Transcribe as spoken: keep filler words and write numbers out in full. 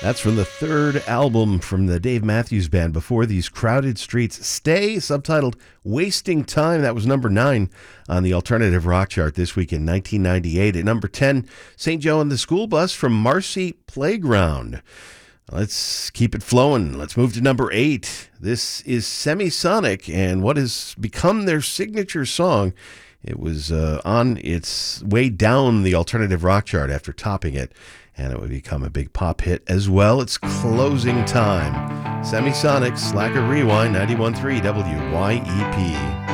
That's from the third album from the Dave Matthews Band, Before These Crowded Streets Stay, subtitled Wasting Time. That was number nine on the alternative rock chart this week in nineteen ninety-eight. At number ten, Saint Joe and the School Bus from Marcy Playground. Let's keep it flowing. Let's move to number eight. This is Semisonic and what has become their signature song. It was uh, on its way down the alternative rock chart after topping it, and it would become a big pop hit as well. It's Closing Time. Semisonic, Slacker Rewind, ninety-one point three W Y E P.